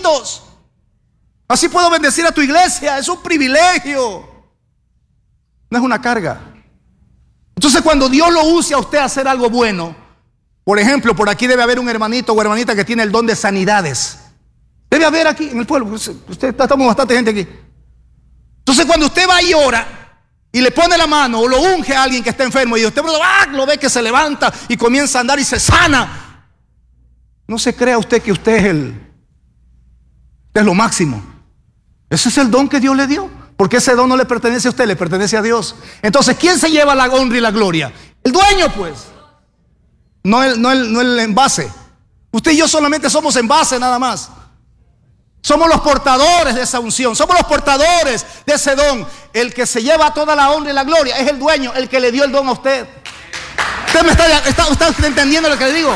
hermanitos. Así puedo bendecir a tu iglesia. Es un privilegio. No es una carga. Entonces, cuando Dios lo use a usted a hacer algo bueno, por ejemplo, por aquí debe haber un hermanito o hermanita que tiene el don de sanidades. Debe haber aquí en el pueblo. Estamos bastante gente aquí. Entonces, cuando usted va y ora y le pone la mano o lo unge a alguien que está enfermo y usted lo ve que se levanta y comienza a andar y se sana, no se crea usted que usted es lo máximo. Ese es el don que Dios le dio, porque ese don no le pertenece a usted, le pertenece a Dios. Entonces, ¿quién se lleva la honra y la gloria? El dueño, pues. No el envase. Usted y yo solamente somos envase nada más. Somos los portadores de esa unción, somos los portadores de ese don. El que se lleva toda la honra y la gloria es el dueño, el que le dio el don a usted. ¿Usted está entendiendo lo que le digo?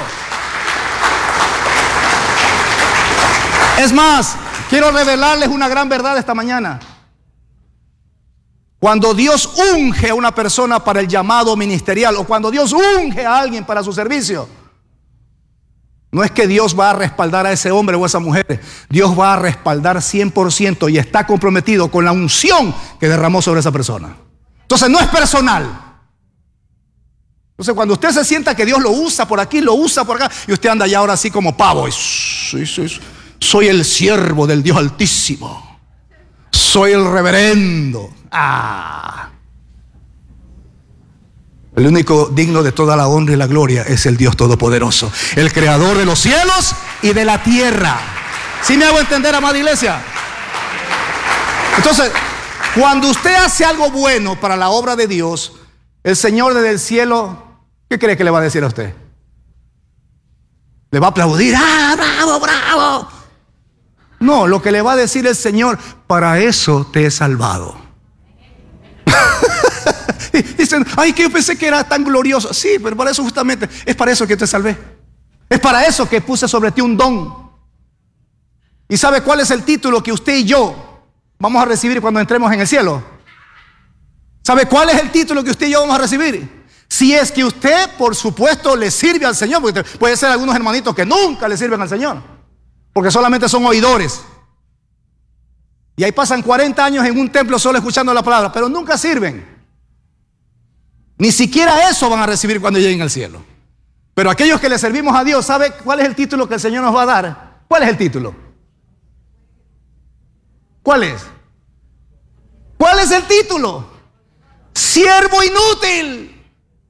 Es más, quiero revelarles una gran verdad esta mañana. Cuando Dios unge a una persona para el llamado ministerial, o cuando Dios unge a alguien para su servicio, no es que Dios va a respaldar a ese hombre o a esa mujer. Dios va a respaldar 100% y está comprometido con la unción que derramó sobre esa persona. Entonces no es personal. Entonces cuando usted se sienta que Dios lo usa por aquí, lo usa por acá, y usted anda ya ahora así como pavo, soy el siervo del Dios Altísimo, soy el reverendo. El único digno de toda la honra y la gloria es el Dios Todopoderoso, el creador de los cielos y de la tierra. ¿Sí me hago entender, amada iglesia? Entonces, cuando usted hace algo bueno para la obra de Dios, el Señor desde el cielo, ¿qué cree que le va a decir a usted? Le va a aplaudir. ¡Bravo, bravo! No, lo que le va a decir el Señor: para eso te he salvado. Dicen, ay, que yo pensé que era tan glorioso. Sí, pero para eso justamente, es para eso que te salvé. Es para eso que puse sobre ti un don. ¿Y sabe cuál es el título que usted y yo vamos a recibir cuando entremos en el cielo? ¿Sabe cuál es el título que usted y yo vamos a recibir? Si es que usted, por supuesto, le sirve al Señor, porque puede ser algunos hermanitos que nunca le sirven al Señor, porque solamente son oidores. Y ahí pasan 40 años en un templo solo escuchando la palabra, pero nunca sirven. Ni siquiera eso van a recibir cuando lleguen al cielo. Pero aquellos que le servimos a Dios, ¿sabe cuál es el título que el Señor nos va a dar? ¿Cuál es el título? ¿Cuál es? ¿Cuál es el título? Siervo inútil.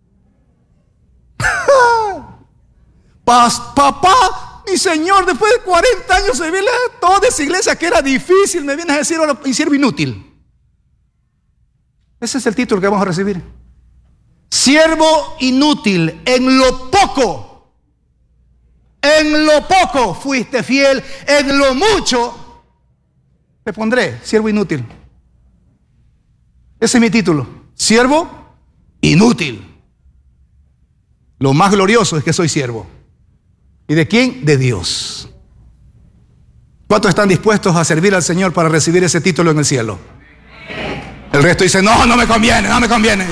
Papá, mi Señor, después de 40 años de vivir toda esa iglesia que era difícil, me vienes a decir ahora, siervo inútil. Ese es el título que vamos a recibir. Siervo inútil, en lo poco fuiste fiel, en lo mucho te pondré. Siervo inútil. Ese es mi título, siervo inútil. Lo más glorioso es que soy siervo. ¿Y de quién? De Dios. ¿Cuántos están dispuestos a servir al Señor para recibir ese título en el cielo? El resto dice, no me conviene, no me conviene.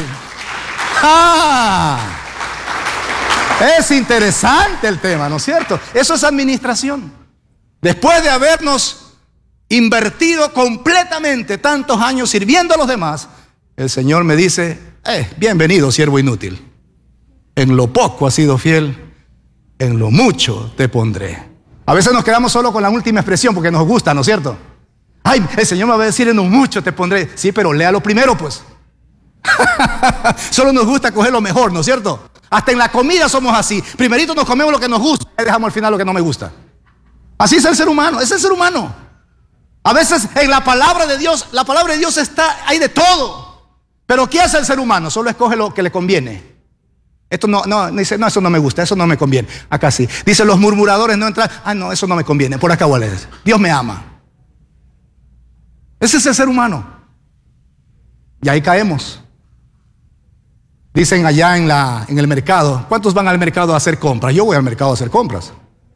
Es interesante el tema, ¿no es cierto? Eso es administración. Después de habernos invertido completamente tantos años sirviendo a los demás, el Señor me dice, bienvenido, siervo inútil. En lo poco has sido fiel, en lo mucho te pondré. A veces nos quedamos solo con la última expresión porque nos gusta, ¿no es cierto? Ay, el Señor me va a decir, en lo mucho te pondré. Sí, pero léalo primero, pues. Solo nos gusta coger lo mejor, ¿no es cierto? Hasta en la comida somos así. Primerito nos comemos lo que nos gusta y dejamos al final lo que no me gusta. Así es el ser humano, es el ser humano. A veces en la palabra de Dios hay de todo. Pero ¿qué hace el ser humano? Solo escoge lo que le conviene. Esto dice, no, eso no me gusta, eso no me conviene. Acá sí. Dice, los murmuradores no entran. No, eso no me conviene. Por acá igual es. Dios me ama. Ese es el ser humano. Y ahí caemos. Dicen allá en el mercado, ¿cuántos van al mercado a hacer compras? Yo voy al mercado a hacer compras.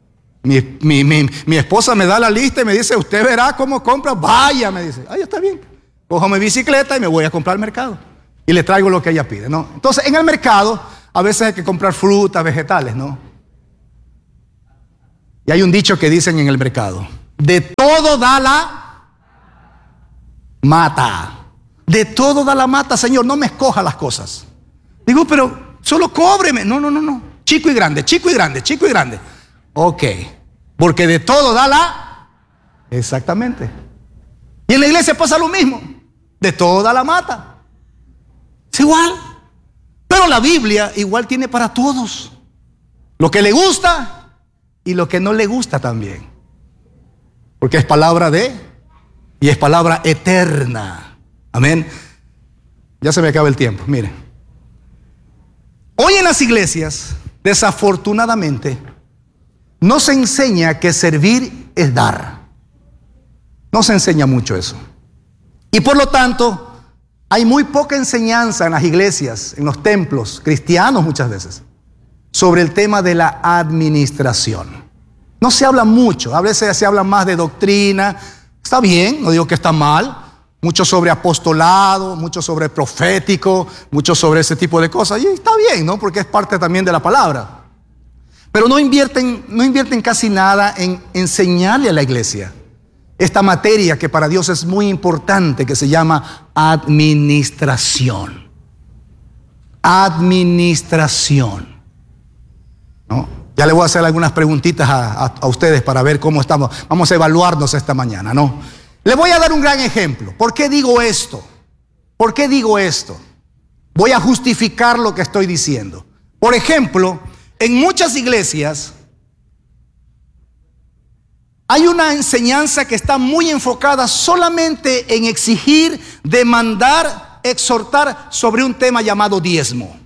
Mi esposa me da la lista y me dice, usted verá cómo compra. Vaya, me dice. Está bien. Cojo mi bicicleta y me voy a comprar al mercado. Y le traigo lo que ella pide, ¿no? Entonces, en el mercado, a veces hay que comprar frutas, vegetales, ¿no? Y hay un dicho que dicen en el mercado: De todo da la mata. De todo da la mata, Señor, no me escoja las cosas. Digo, pero solo cóbreme. No. Chico y grande, chico y grande, chico y grande. Ok, porque de todo da la... Exactamente. Y en la iglesia pasa lo mismo. De todo da la mata. Es igual. Pero la Biblia igual tiene para todos. Lo que le gusta y lo que no le gusta también. Porque es palabra y es palabra eterna. Amén. Ya se me acaba el tiempo. Miren. Hoy en las iglesias, desafortunadamente, no se enseña que servir es dar. No se enseña mucho eso. Y por lo tanto, hay muy poca enseñanza en las iglesias, en los templos cristianos muchas veces, sobre el tema de la administración. No se habla mucho, a veces se habla más de doctrina. Está bien, no digo que está mal. Mucho sobre apostolado, mucho sobre profético, mucho sobre ese tipo de cosas. Y está bien, ¿no? Porque es parte también de la palabra. Pero no invierten casi nada en enseñarle a la iglesia esta materia que para Dios es muy importante, que se llama administración. Administración. ¿No? Ya le voy a hacer algunas preguntitas a ustedes para ver cómo estamos. Vamos a evaluarnos esta mañana, ¿no? Le voy a dar un gran ejemplo. ¿Por qué digo esto? ¿Por qué digo esto? Voy a justificar lo que estoy diciendo. Por ejemplo, en muchas iglesias hay una enseñanza que está muy enfocada solamente en exigir, demandar, exhortar sobre un tema llamado diezmo.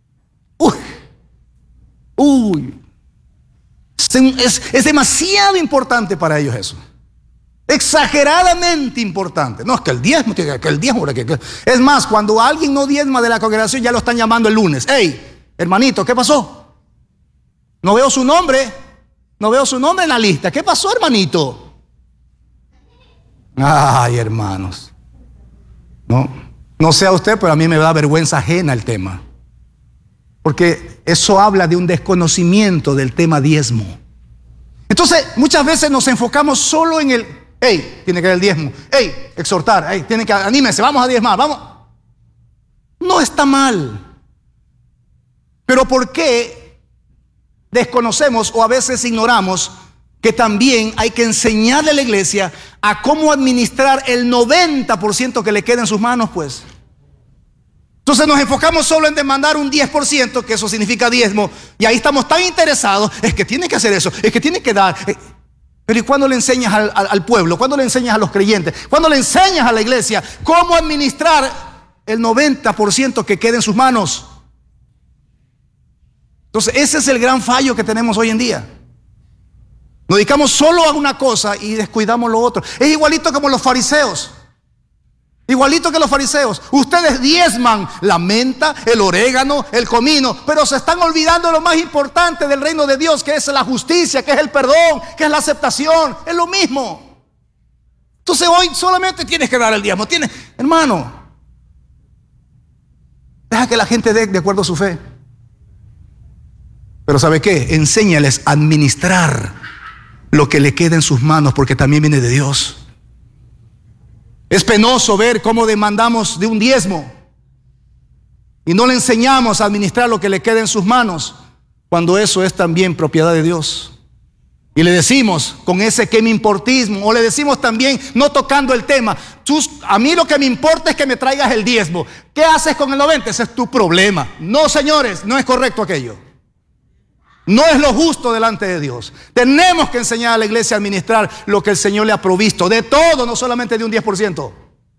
Es demasiado importante para ellos eso. Exageradamente importante. No, es que el diezmo, es más, cuando alguien no diezma de la congregación, ya lo están llamando el lunes. Hey, hermanito, ¿qué pasó? No veo su nombre en la lista. ¿Qué pasó, hermanito? Ay, hermanos. No sea usted, pero a mí me da vergüenza ajena el tema. Porque eso habla de un desconocimiento del tema diezmo. Entonces, muchas veces nos enfocamos solo en el... Hey, tiene que ver el diezmo. Hey, exhortar. Hey, tiene que... Anímense, vamos a diezmar, vamos. No está mal. Pero ¿por qué desconocemos o a veces ignoramos que también hay que enseñarle a la iglesia a cómo administrar el 90% que le queda en sus manos, pues? Entonces nos enfocamos solo en demandar un 10%, que eso significa diezmo, y ahí estamos tan interesados, es que tiene que hacer eso, es que tiene que dar. Pero ¿y cuándo le enseñas al pueblo? ¿Cuándo le enseñas a los creyentes? ¿Cuándo le enseñas a la iglesia cómo administrar el 90% que queda en sus manos? Entonces ese es el gran fallo que tenemos hoy en día. Nos dedicamos solo a una cosa y descuidamos lo otro. Es igualito como los fariseos. Igualito que los fariseos. Ustedes diezman la menta, el orégano, el comino, pero se están olvidando de lo más importante del reino de Dios, que es la justicia, que es el perdón, que es la aceptación. Es lo mismo. Entonces hoy solamente tienes que dar el diezmo. Hermano, deja que la gente dé de acuerdo a su fe. Pero ¿sabe qué? Enséñales a administrar lo que le queda en sus manos, porque también viene de Dios. Es penoso ver cómo demandamos de un diezmo y no le enseñamos a administrar lo que le queda en sus manos, cuando eso es también propiedad de Dios. Y le decimos con ese que me importismo, o le decimos también no tocando el tema: a mí lo que me importa es que me traigas el diezmo. ¿Qué haces con el 90%? Ese es tu problema. No, señores, no es correcto aquello. No es lo justo delante de Dios. Tenemos que enseñar a la iglesia a administrar lo que el Señor le ha provisto, de todo, no solamente de un 10%.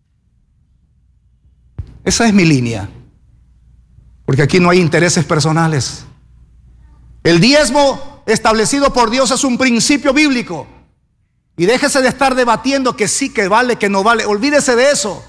Esa es mi línea, porque aquí no hay intereses personales. El diezmo establecido por Dios es un principio bíblico. Y déjese de estar debatiendo que sí, que vale, que no vale. Olvídese de eso.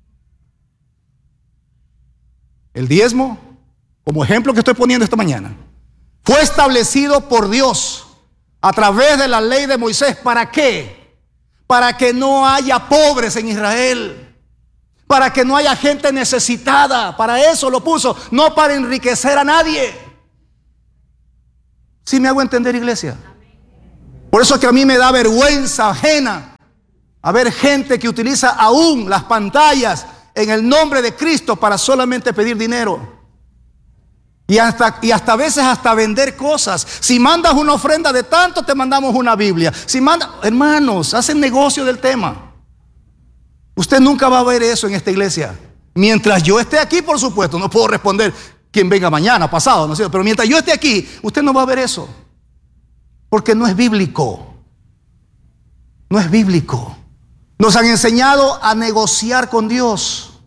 El diezmo, como ejemplo que estoy poniendo esta mañana, fue establecido por Dios a través de la ley de Moisés. ¿Para qué? Para que no haya pobres en Israel, para que no haya gente necesitada. Para eso lo puso, no para enriquecer a nadie. ¿Sí me hago entender, iglesia? Por eso es que a mí me da vergüenza ajena a ver gente que utiliza aún las pantallas en el nombre de Cristo para solamente pedir dinero. Y hasta a veces hasta vender cosas. Si mandas una ofrenda de tanto, te mandamos una Biblia. Hermanos, hacen negocio del tema. Usted nunca va a ver eso en esta iglesia. Mientras yo esté aquí, por supuesto, no puedo responder quién venga mañana, pasado, ¿no es cierto? Pero mientras yo esté aquí, usted no va a ver eso. Porque no es bíblico. No es bíblico. Nos han enseñado a negociar con Dios.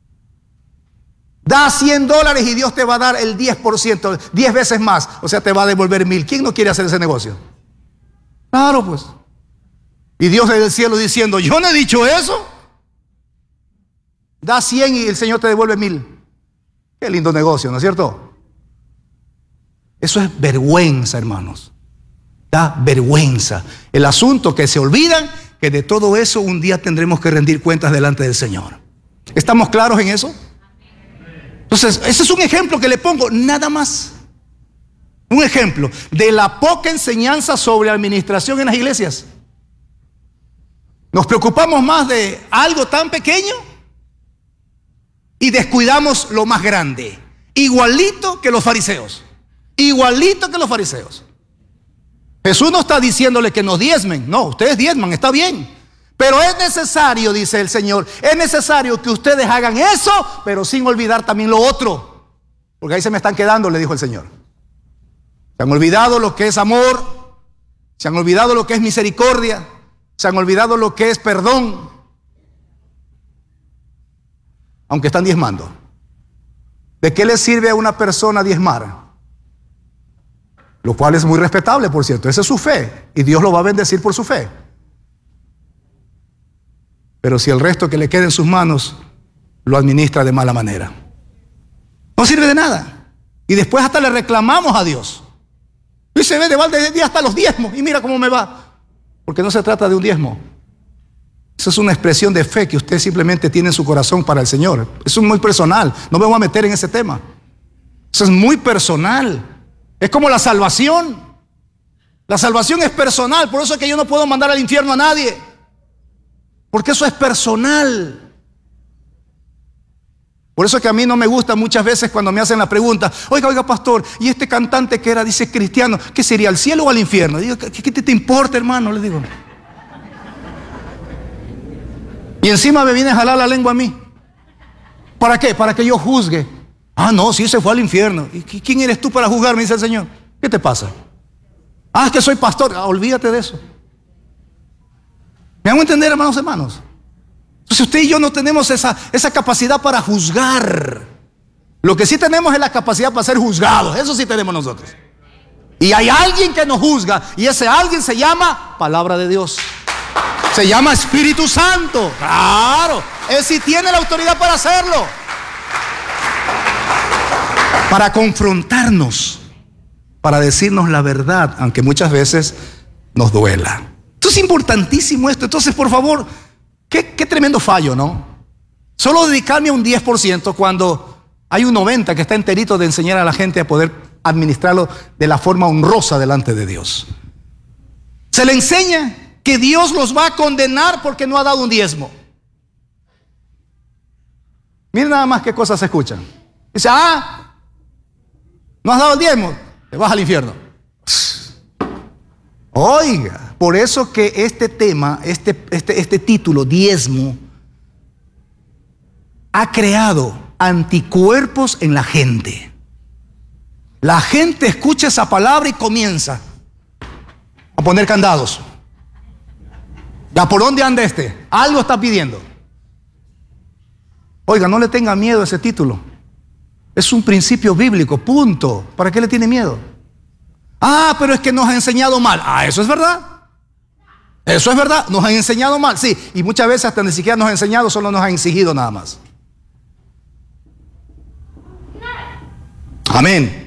Da $100 y Dios te va a dar el 10%, 10 veces más. O sea, te va a devolver 1,000. ¿Quién no quiere hacer ese negocio? Claro, pues. Y Dios desde el cielo diciendo, yo no he dicho eso. Da 100 y el Señor te devuelve 1,000. Qué lindo negocio, ¿no es cierto? Eso es vergüenza, hermanos. Da vergüenza. El asunto que se olvidan que de todo eso un día tendremos que rendir cuentas delante del Señor. ¿Estamos claros en eso? Entonces, ese es un ejemplo que le pongo, nada más. Un ejemplo de la poca enseñanza sobre administración en las iglesias. Nos preocupamos más de algo tan pequeño y descuidamos lo más grande. Igualito que los fariseos. Igualito que los fariseos. Jesús no está diciéndole que nos diezmen. No, ustedes diezman, está bien. Pero es necesario, dice el Señor, es necesario que ustedes hagan eso, pero sin olvidar también lo otro. Porque ahí se me están quedando, le dijo el Señor. Se han olvidado lo que es amor, se han olvidado lo que es misericordia, se han olvidado lo que es perdón, aunque están diezmando. ¿De qué le sirve a una persona diezmar? Lo cual es muy respetable, por cierto. Esa es su fe y Dios lo va a bendecir por su fe. Pero si el resto que le queda en sus manos lo administra de mala manera, no sirve de nada. Y después hasta le reclamamos a Dios. Y se ve de balde de hasta los diezmos. Y mira cómo me va. Porque no se trata de un diezmo. Eso es una expresión de fe que usted simplemente tiene en su corazón para el Señor. Eso es muy personal. No me voy a meter en ese tema. Eso es muy personal. Es como la salvación. La salvación es personal. Por eso es que yo no puedo mandar al infierno a nadie. Porque eso es personal. Por eso es que a mí no me gusta muchas veces cuando me hacen la pregunta, oiga, pastor, ¿y este cantante que era, dice, cristiano, qué sería, al cielo o al infierno? Digo, ¿qué te importa, hermano? Le digo. Y encima me viene a jalar la lengua a mí. ¿Para qué? Para que yo juzgue. Ah, no, sí se fue al infierno. ¿Y quién eres tú para juzgar? Me dice el Señor. ¿Qué te pasa? Ah, es que soy pastor. Ah, olvídate de eso. ¿Me hago entender, hermanos? Entonces usted y yo no tenemos esa capacidad para juzgar. Lo que sí tenemos es la capacidad para ser juzgados. Eso sí tenemos nosotros. Y hay alguien que nos juzga. Y ese alguien se llama palabra de Dios. Se llama Espíritu Santo. Claro. Él sí tiene la autoridad para hacerlo. Para confrontarnos. Para decirnos la verdad. Aunque muchas veces nos duela. Entonces es importantísimo esto. Entonces, por favor, qué tremendo fallo, ¿no? Solo dedicarme a un 10% cuando hay un 90% que está enterito de enseñar a la gente a poder administrarlo de la forma honrosa delante de Dios. Se le enseña que Dios los va a condenar porque no ha dado un diezmo. Miren nada más qué cosas se escuchan. Dice, no has dado el diezmo, te vas al infierno. Oiga, por eso que este tema, este título, diezmo, ha creado anticuerpos en la gente. La gente escucha esa palabra y comienza a poner candados. ¿Ya por dónde anda este? Algo está pidiendo. Oiga, no le tenga miedo a ese título. Es un principio bíblico, punto. ¿Para qué le tiene miedo? Pero es que nos ha enseñado mal. Eso es verdad. Eso es verdad. Nos han enseñado mal, sí. Y muchas veces hasta ni siquiera nos ha enseñado, solo nos ha exigido nada más. Amén.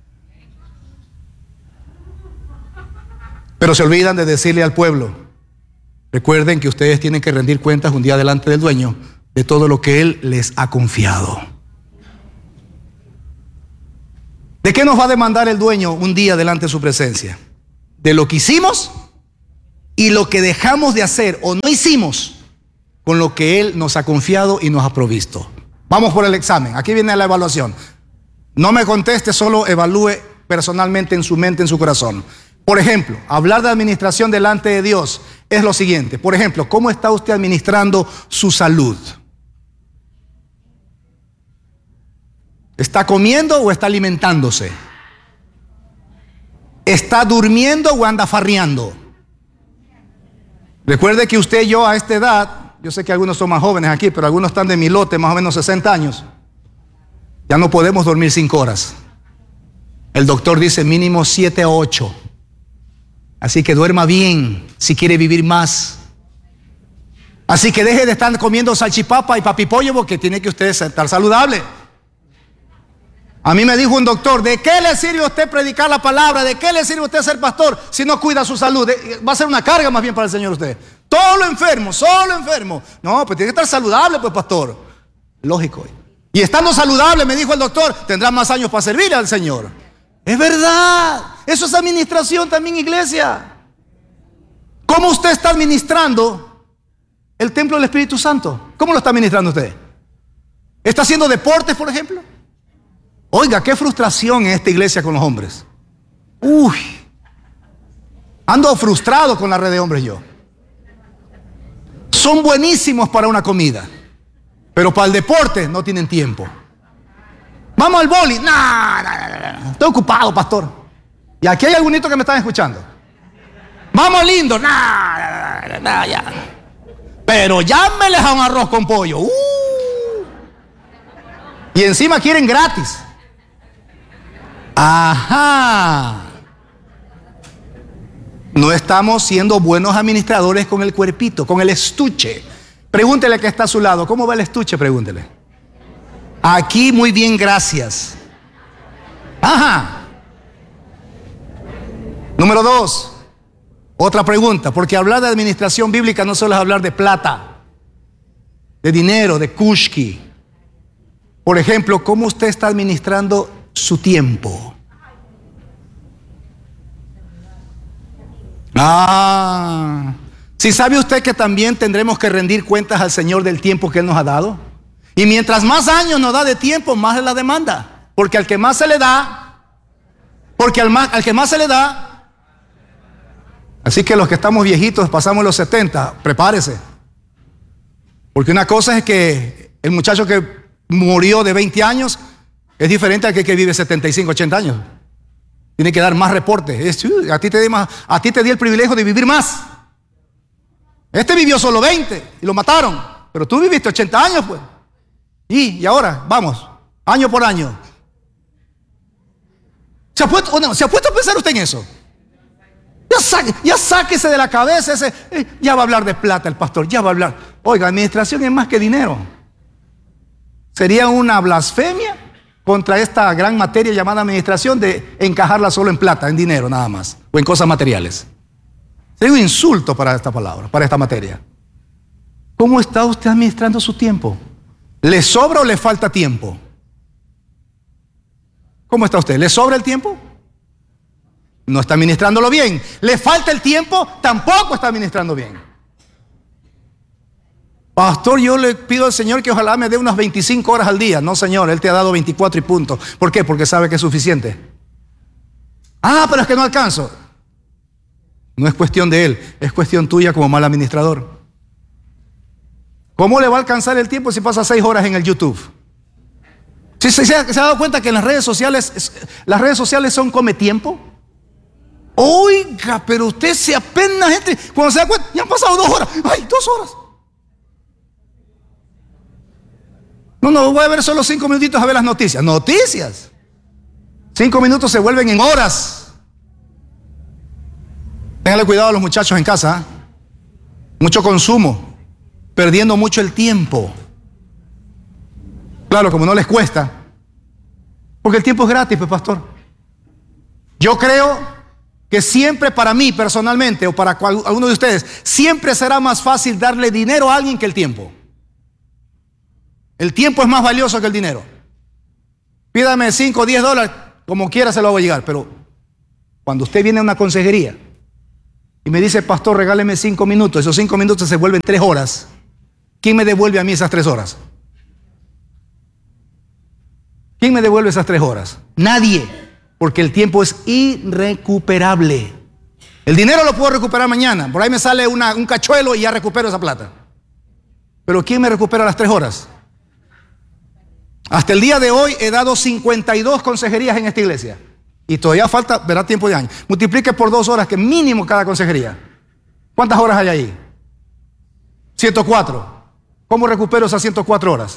Pero se olvidan de decirle al pueblo, recuerden que ustedes tienen que rendir cuentas un día delante del dueño de todo lo que Él les ha confiado. ¿De qué nos va a demandar el dueño un día delante de su presencia? ¿De lo que hicimos y lo que dejamos de hacer o no hicimos con lo que Él nos ha confiado y nos ha provisto. Vamos por el examen. Aquí viene la evaluación. No me conteste, solo evalúe personalmente en su mente, en su corazón. Por ejemplo, hablar de administración delante de Dios es lo siguiente. Por ejemplo, ¿cómo está usted administrando su salud? ¿Está comiendo o está alimentándose? ¿Está durmiendo o anda farreando? Recuerde que usted y yo a esta edad, yo sé que algunos son más jóvenes aquí, pero algunos están de mi lote, más o menos 60 años. Ya no podemos dormir 5 horas. El doctor dice mínimo 7 o 8. Así que duerma bien si quiere vivir más. Así que deje de estar comiendo salchipapa y papipollo porque tiene que usted estar saludable. A mí me dijo un doctor, ¿de qué le sirve a usted predicar la palabra? ¿De qué le sirve a usted ser pastor si no cuida su salud? Va a ser una carga más bien para el Señor usted. Todo enfermo, solo enfermo. No, pues tiene que estar saludable, pues pastor. Lógico. Y estando saludable, me dijo el doctor, tendrá más años para servir al Señor. Es verdad. Eso es administración también, iglesia. ¿Cómo usted está administrando el templo del Espíritu Santo? ¿Cómo lo está administrando usted? ¿Está haciendo deportes, por ejemplo? Oiga, qué frustración en esta iglesia con los hombres. Uy, ando frustrado con la red de hombres yo. Son buenísimos para una comida, pero para el deporte no tienen tiempo. Vamos al boli. No, estoy ocupado, pastor. Y aquí hay algunos que me están escuchando. Vamos lindo. No, ya. Pero llámeles a un arroz con pollo. Y encima quieren gratis. Ajá. No estamos siendo buenos administradores con el cuerpito, con el estuche. Pregúntele que está a su lado, ¿cómo va el estuche? Pregúntele. Aquí muy bien, gracias. Ajá. Número 2. Otra pregunta, porque hablar de administración bíblica no solo es hablar de plata, de dinero, de kushki. Por ejemplo, ¿cómo usted está administrando su tiempo? Si sabe usted que también tendremos que rendir cuentas al Señor del tiempo que Él nos ha dado. Y mientras más años nos da de tiempo, más es la demanda. Porque al que más se le da, al que más se le da. Así que los que estamos viejitos, pasamos los 70, prepárese. Porque una cosa es que el muchacho que murió de 20 años es diferente al que vive 75, 80 años. Tiene que dar más reportes. A ti te di el privilegio de vivir más. Este vivió solo 20 y lo mataron. Pero tú viviste 80 años, pues. Y ahora, vamos, año por año. ¿Se ha puesto a pensar usted en eso? Ya sáquese de la cabeza ese. Ya va a hablar de plata el pastor, ya va a hablar. Oiga, administración es más que dinero. Sería una blasfemia contra esta gran materia llamada administración de encajarla solo en plata, en dinero nada más, o en cosas materiales. Sería un insulto para esta palabra, para esta materia. ¿Cómo está usted administrando su tiempo? ¿Le sobra o le falta tiempo? ¿Cómo está usted? ¿Le sobra el tiempo? No está administrándolo bien. ¿Le falta el tiempo? Tampoco está administrando bien. Pastor, yo le pido al Señor que ojalá me dé unas 25 horas al día. No, Señor, Él te ha dado 24 y punto. ¿Por qué? Porque sabe que es suficiente. Pero es que no alcanzo. No es cuestión de Él, es cuestión tuya como mal administrador. ¿Cómo le va a alcanzar el tiempo si pasa 6 horas en el YouTube? ¿Se ha dado cuenta que en las redes sociales son come tiempo? Oiga, pero usted se apena, gente. Cuando se da cuenta, ya han pasado 2 horas. ¡Ay, 2 horas! No, voy a ver solo 5 minutitos a ver las noticias. Noticias. 5 minutos se vuelven en horas. Téngale cuidado a los muchachos en casa. Mucho consumo, perdiendo mucho el tiempo. Claro, como no les cuesta. Porque el tiempo es gratis, pues, pastor. Yo creo que siempre para mí personalmente, o para alguno de ustedes, siempre será más fácil darle dinero a alguien que el tiempo. El tiempo es más valioso que el dinero. Pídame 5 o 10 dólares, como quiera se lo hago llegar. Pero cuando usted viene a una consejería y me dice, pastor, regáleme 5 minutos, esos 5 minutos se vuelven 3 horas. ¿Quién me devuelve a mí esas 3 horas? ¿Quién me devuelve esas 3 horas? Nadie, porque el tiempo es irrecuperable. El dinero lo puedo recuperar mañana, por ahí me sale un cachuelo y ya recupero esa plata. Pero ¿quién me recupera las 3 horas? Hasta el día de hoy he dado 52 consejerías en esta iglesia. Y todavía falta, verá, tiempo de año. Multiplique por 2 horas, que mínimo cada consejería. ¿Cuántas horas hay ahí? 104. ¿Cómo recupero esas 104 horas?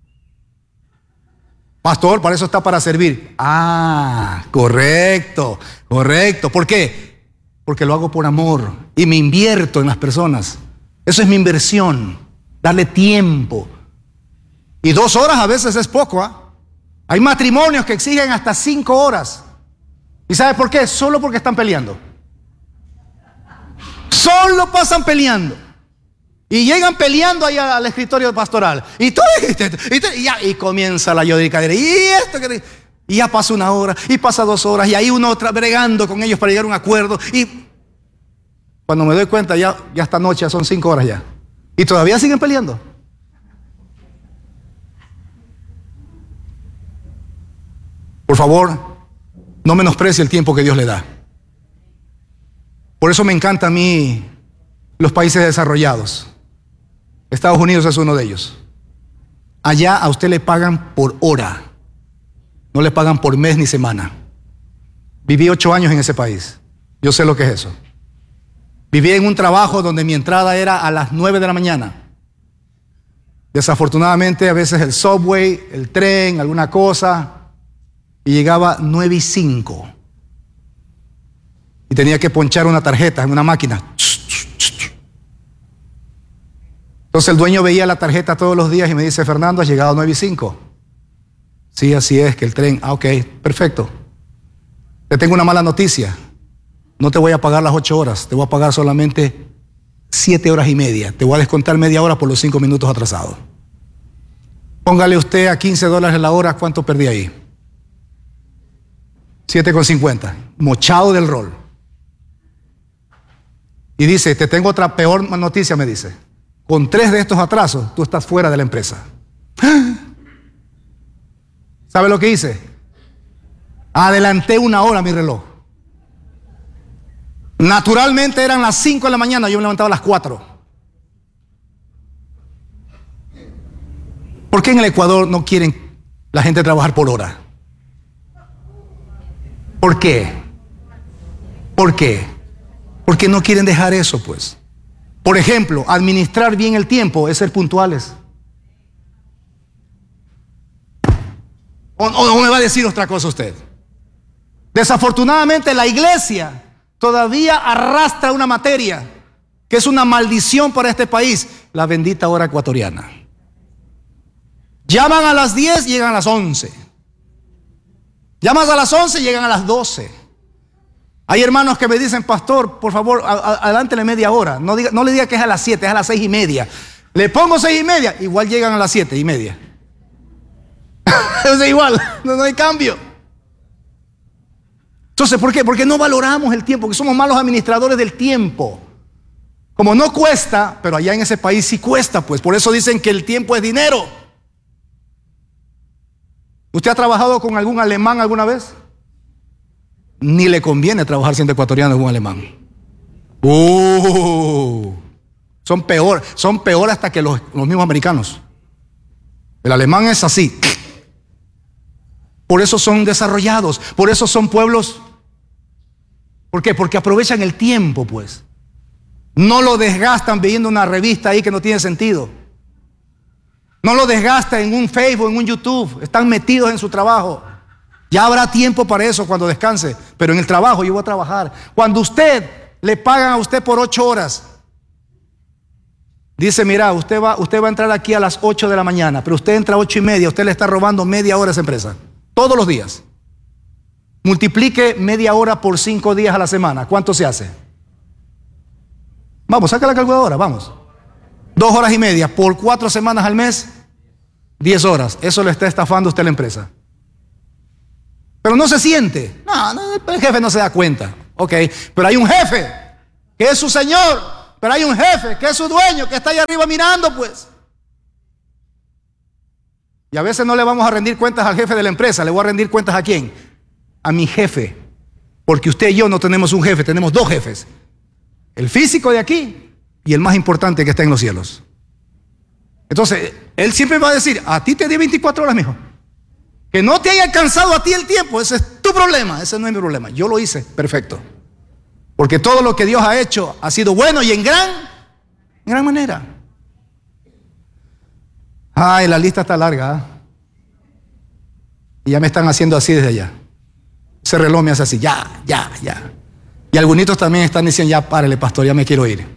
Pastor, para eso está para servir. Ah, correcto, correcto. ¿Por qué? Porque lo hago por amor y me invierto en las personas. Eso es mi inversión, darle tiempo. Y 2 horas a veces es poco, ¿ah? Hay matrimonios que exigen hasta 5 horas. ¿Y sabe por qué? Solo porque están peleando. Solo pasan peleando. Y llegan peleando ahí al escritorio pastoral. Y comienza la lloriquera. Y ya pasa 1 hora, y pasa 2 horas, y ahí uno bregando con ellos para llegar a un acuerdo. Y cuando me doy cuenta, ya esta noche ya son 5 horas ya. Y todavía siguen peleando. Por favor, no menosprecie el tiempo que Dios le da. Por eso me encanta a mí los países desarrollados. Estados Unidos es uno de ellos. Allá a usted le pagan por hora. No le pagan por mes ni semana. Viví 8 años en ese país. Yo sé lo que es eso. Viví en un trabajo donde mi entrada era a las 9 de la mañana. Desafortunadamente a veces el subway, el tren, alguna cosa, y llegaba 9:05. Y tenía que ponchar una tarjeta en una máquina. Entonces el dueño veía la tarjeta todos los días y me dice, Fernando, has llegado a 9:05. Sí, así es, que el tren. Ah, ok, perfecto. Te tengo una mala noticia. No te voy a pagar las 8 horas, te voy a pagar solamente 7 horas y media. Te voy a descontar media hora por los 5 minutos atrasados. Póngale usted a $15 la hora, ¿cuánto perdí ahí? 7,50. Mochado del rol. Y dice, te tengo otra peor noticia, me dice. Con 3 de estos atrasos, tú estás fuera de la empresa. ¿Sabe lo que hice? Adelanté 1 hora mi reloj. Naturalmente eran las 5 de la mañana, yo me levantaba a las 4. ¿Por qué en el Ecuador no quieren la gente trabajar por hora? ¿Por qué? ¿Por qué? Porque no quieren dejar eso, pues. Por ejemplo, administrar bien el tiempo es ser puntuales. ¿O me va a decir otra cosa usted? Desafortunadamente la iglesia todavía arrastra una materia que es una maldición para este país, la bendita hora ecuatoriana. Llaman a las 10 y llegan a las 11. Llamas a las 11 y llegan a las 12. Hay hermanos que me dicen, pastor, por favor, adelántele media hora. No le diga que es a las 7, es a las 6:30. Le pongo 6:30, igual llegan a las 7:30. Es igual, no hay cambio. Entonces, ¿por qué? Porque no valoramos el tiempo, porque somos malos administradores del tiempo. Como no cuesta, pero allá en ese país sí cuesta, pues. Por eso dicen que el tiempo es dinero. ¿Usted ha trabajado con algún alemán alguna vez? Ni le conviene trabajar siendo ecuatoriano con un alemán. Son peor hasta que los mismos americanos. El alemán es así. Por eso son desarrollados, por eso son pueblos. ¿Por qué? Porque aprovechan el tiempo, pues. No lo desgastan viendo una revista ahí que no tiene sentido. No lo desgastan en un Facebook, en un YouTube. Están metidos en su trabajo. Ya habrá tiempo para eso cuando descanse. Pero en el trabajo yo voy a trabajar. Cuando usted le pagan a usted por 8 horas, dice, mira, usted va a entrar aquí a las 8 de la mañana, pero usted entra a 8:30, usted le está robando media hora a esa empresa. Todos los días. Multiplique media hora por 5 días a la semana. ¿Cuánto se hace? Vamos, saca la calculadora, vamos. 2 horas y media por 4 semanas al mes, 10 horas. Eso le está estafando a usted la empresa. Pero no se siente. No, el jefe no se da cuenta. Ok, pero hay un jefe que es su señor, pero hay un jefe, que es su dueño, que está ahí arriba mirando, pues. Y a veces no le vamos a rendir cuentas al jefe de la empresa, le voy a rendir cuentas ¿a quién? A mi jefe. Porque usted y yo no tenemos un jefe, tenemos dos jefes. El físico de aquí y el más importante que está en los cielos. Entonces, él siempre va a decir, a ti te di 24 horas, mijo. Que no te haya alcanzado a ti el tiempo, ese es tu problema, ese no es mi problema. Yo lo hice, perfecto. Porque todo lo que Dios ha hecho ha sido bueno y en gran manera. Ay, la lista está larga, ¿eh? Y ya me están haciendo así desde allá. Ese reloj me hace así, ya. Y algunos también están diciendo, ya párele, pastor, ya me quiero ir.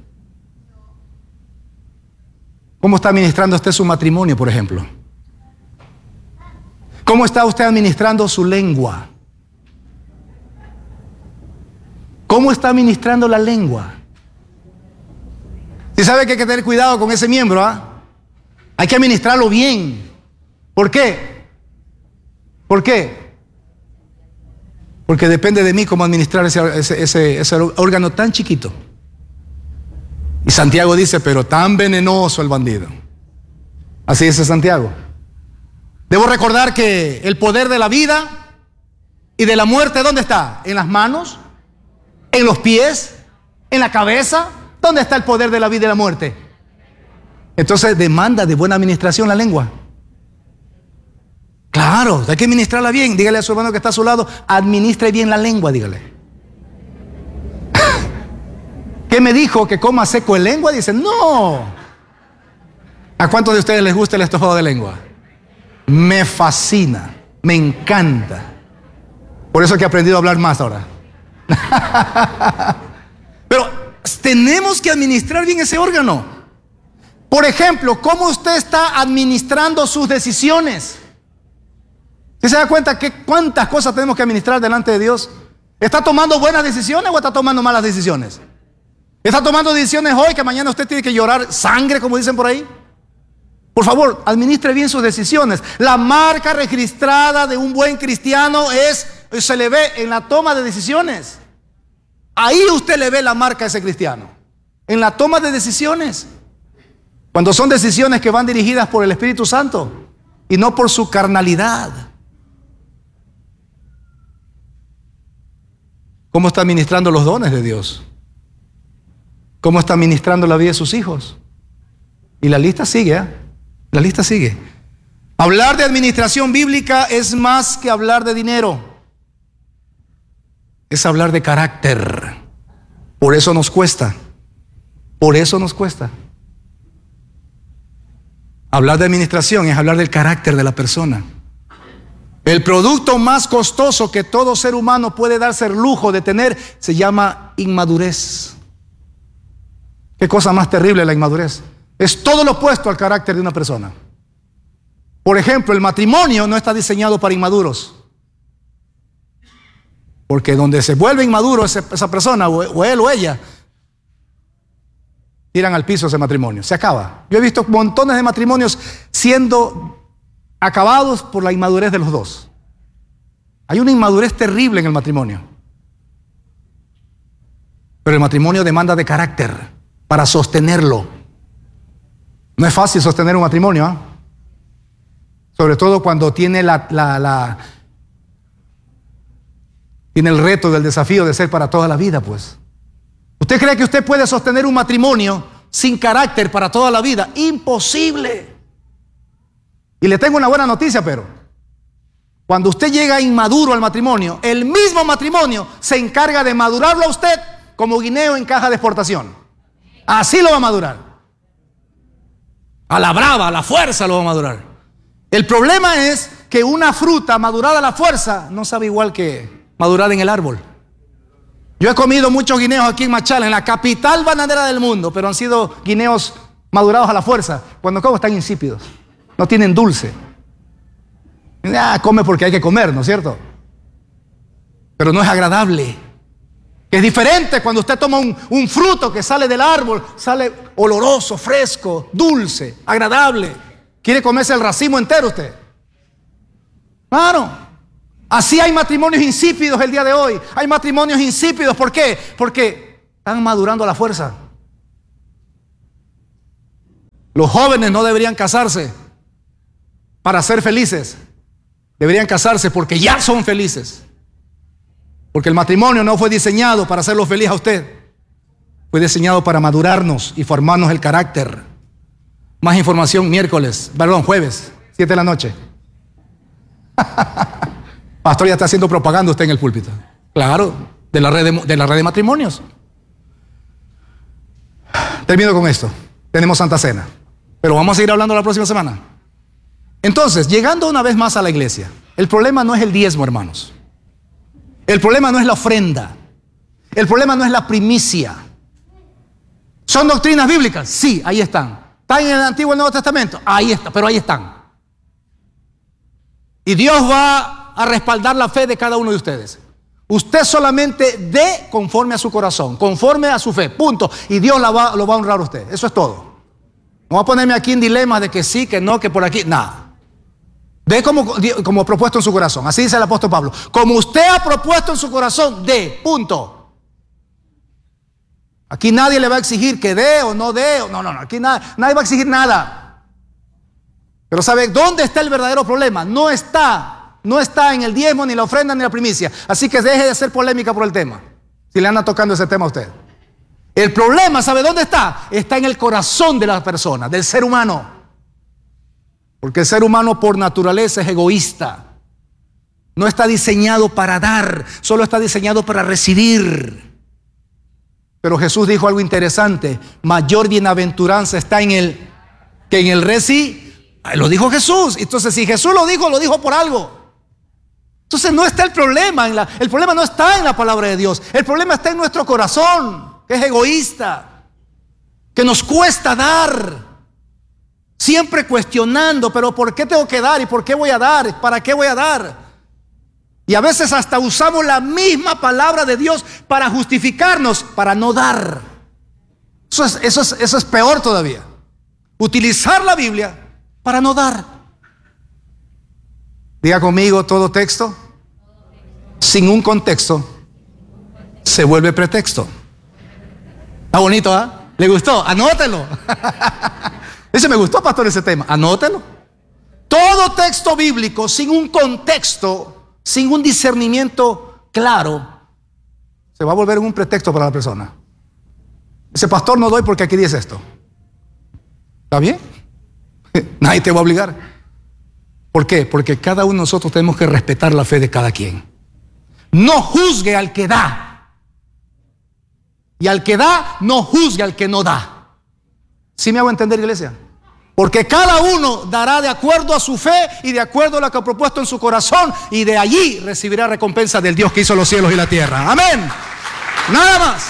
¿Cómo está administrando usted su matrimonio, por ejemplo? ¿Cómo está usted administrando su lengua? ¿Cómo está administrando la lengua? Si sabe que hay que tener cuidado con ese miembro, ¿ah? Hay que administrarlo bien. ¿Por qué? ¿Por qué? Porque depende de mí cómo administrar ese órgano tan chiquito. Y Santiago dice, pero tan venenoso el bandido. Así dice Santiago. Debo recordar que el poder de la vida y de la muerte, ¿dónde está? ¿En las manos? ¿En los pies? ¿En la cabeza? ¿Dónde está el poder de la vida y la muerte? Entonces demanda de buena administración la lengua. Claro, hay que administrarla bien. Dígale a su hermano que está a su lado, administre bien la lengua, dígale. ¿Qué me dijo? ¿Que coma seco de lengua? Dice, no. ¿A cuántos de ustedes les gusta el estofado de lengua? Me fascina, me encanta. Por eso que he aprendido a hablar más ahora. Pero tenemos que administrar bien ese órgano. Por ejemplo, ¿cómo usted está administrando sus decisiones? ¿Sí se da cuenta que cuántas cosas tenemos que administrar delante de Dios? ¿Está tomando buenas decisiones o está tomando malas decisiones? ¿Está tomando decisiones hoy que mañana usted tiene que llorar sangre, como dicen por ahí? Por favor, administre bien sus decisiones. La marca registrada de un buen cristiano se le ve en la toma de decisiones. Ahí usted le ve la marca a ese cristiano. En la toma de decisiones. Cuando son decisiones que van dirigidas por el Espíritu Santo y no por su carnalidad. ¿Cómo está administrando los dones de Dios? ¿Cómo está administrando la vida de sus hijos? Y la lista sigue, ¿eh? La lista sigue. Hablar de administración bíblica es más que hablar de dinero. Es hablar de carácter. Por eso nos cuesta. Por eso nos cuesta. Hablar de administración es hablar del carácter de la persona. El producto más costoso que todo ser humano puede darse el lujo de tener se llama inmadurez. Qué cosa más terrible la inmadurez. Es todo lo opuesto al carácter de una persona. Por ejemplo, el matrimonio no está diseñado para inmaduros. Porque donde se vuelve inmaduro esa persona, o él o ella, tiran al piso ese matrimonio. Se acaba. Yo he visto montones de matrimonios siendo acabados por la inmadurez de los dos. Hay una inmadurez terrible en el matrimonio. Pero el matrimonio demanda de carácter para sostenerlo. No es fácil sostener un matrimonio, ¿eh? Sobre todo cuando tiene tiene el reto del desafío de ser para toda la vida, pues. ¿Usted cree que usted puede sostener un matrimonio sin carácter para toda la vida? Imposible. Y le tengo una buena noticia, pero cuando usted llega inmaduro al matrimonio, el mismo matrimonio se encarga de madurarlo a usted como guineo en caja de exportación. Así lo va a madurar. A la brava, a la fuerza lo va a madurar. El problema es que una fruta madurada a la fuerza no sabe igual que madurada en el árbol. Yo he comido muchos guineos aquí en Machala, en la capital bananera del mundo, pero han sido guineos madurados a la fuerza. Cuando como están insípidos, no tienen dulce. Come porque hay que comer, ¿no es cierto? Pero no es agradable. Es diferente cuando usted toma un fruto que sale del árbol, sale oloroso, fresco, dulce, agradable. ¿Quiere comerse el racimo entero usted? Claro. Así hay matrimonios insípidos el día de hoy. Hay matrimonios insípidos. ¿Por qué? Porque Están madurando a la fuerza. Los jóvenes no deberían casarse para ser felices. Deberían casarse porque ya son felices. Porque el matrimonio no fue diseñado para hacerlo feliz a usted. Fue diseñado para madurarnos y formarnos el carácter. Más información jueves, 7 de la noche. Pastor, ya está haciendo propaganda usted en el púlpito. Claro, de la red de matrimonios. Termino con esto. Tenemos Santa Cena, pero vamos a seguir hablando la próxima semana. Entonces, llegando una vez más a la iglesia, el problema no es el diezmo, hermanos. El problema no es la ofrenda. El problema no es la primicia. ¿Son doctrinas bíblicas? Sí, ahí están. ¿Están en el Antiguo y el Nuevo Testamento? Ahí está, pero ahí están. Y Dios va a respaldar la fe de cada uno de ustedes. Usted solamente dé conforme a su corazón, conforme a su fe, punto. Y Dios lo va a honrar a usted. Eso es todo. No voy a ponerme aquí en dilemas de que sí, que no, que por aquí, nada. Dé como propuesto en su corazón. Así dice el apóstol Pablo. Como usted ha propuesto en su corazón, dé, punto. Aquí nadie le va a exigir que dé o no dé. No, aquí nadie va a exigir nada. Pero ¿sabe dónde está el verdadero problema? No está en el diezmo, ni la ofrenda, ni la primicia. Así que deje de hacer polémica por el tema, si le anda tocando ese tema a usted. El problema, ¿sabe dónde está? Está en el corazón de la persona, del ser humano. Porque el ser humano por naturaleza es egoísta. No está diseñado para dar, solo está diseñado para recibir. Pero Jesús dijo algo interesante: mayor bienaventuranza está en el recibir. Lo dijo Jesús. Entonces, si Jesús lo dijo por algo. Entonces no está el problema. El problema no está en la palabra de Dios. El problema está en nuestro corazón, que es egoísta, que nos cuesta dar. Siempre cuestionando, pero ¿por qué tengo que dar? ¿Y por qué voy a dar? ¿Para qué voy a dar? Y a veces hasta usamos la misma palabra de Dios para justificarnos, para no dar. Eso es peor todavía. Utilizar la Biblia para no dar. Diga conmigo: todo texto sin un contexto se vuelve pretexto. Está bonito, ¿ah? ¿Eh? ¿Le gustó? Anótelo. Ese me gustó, pastor, ese tema. Anótelo. Todo texto bíblico sin un contexto, sin un discernimiento claro, se va a volver un pretexto para la persona. Ese pastor no doy porque aquí dice esto. ¿Está bien? Nadie te va a obligar. ¿Por qué? Porque cada uno de nosotros tenemos que respetar la fe de cada quien. No juzgue al que da. Y al que da, no juzgue al que no da. ¿Sí me hago entender, iglesia? Porque cada uno dará de acuerdo a su fe y de acuerdo a lo que ha propuesto en su corazón, y de allí recibirá recompensa del Dios que hizo los cielos y la tierra. Amén. Nada más.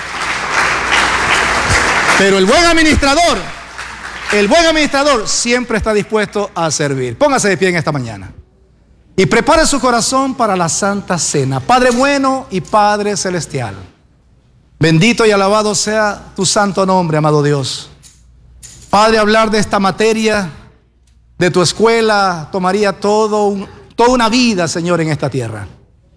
Pero el buen administrador siempre está dispuesto a servir. Póngase de pie en esta mañana y prepare su corazón para la Santa Cena. Padre bueno y Padre celestial, bendito y alabado sea tu santo nombre, amado Dios. Padre, hablar de esta materia, de tu escuela, tomaría toda una vida, Señor, en esta tierra.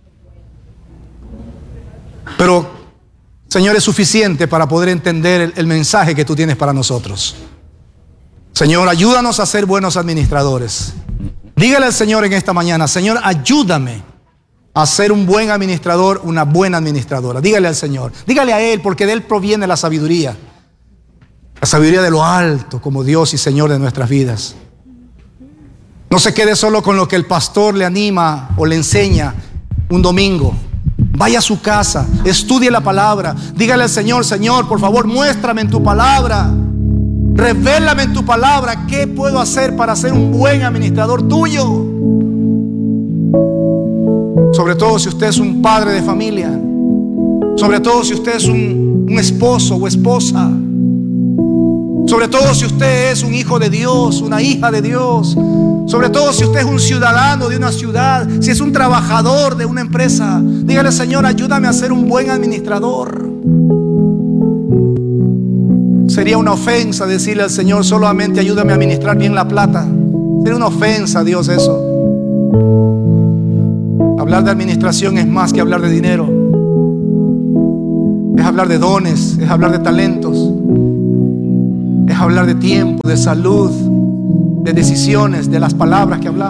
Pero, Señor, es suficiente para poder entender el mensaje que tú tienes para nosotros. Señor, ayúdanos a ser buenos administradores. Dígale al Señor en esta mañana: Señor, ayúdame a ser un buen administrador, una buena administradora. Dígale al Señor, dígale a Él, porque de Él proviene la sabiduría. La sabiduría de lo alto, como Dios y Señor de nuestras vidas. No se quede solo con lo que el pastor le anima o le enseña un domingo. Vaya a su casa, estudie la palabra. Dígale al Señor: Señor, por favor, muéstrame en tu palabra. Revélame en tu palabra qué puedo hacer para ser un buen administrador tuyo. Sobre todo si usted es un padre de familia. Sobre todo si usted es un esposo o esposa. Sobre todo si usted es un hijo de Dios, una hija de Dios. Sobre todo si usted es un ciudadano de una ciudad, si es un trabajador de una empresa. Dígale: Señor, ayúdame a ser un buen administrador. Sería una ofensa decirle al Señor: solamente ayúdame a administrar bien la plata. Sería una ofensa a Dios eso. Hablar de administración es más que hablar de dinero. Es hablar de dones, es hablar de talentos, es hablar de tiempo, de salud, de decisiones, de las palabras que hablamos.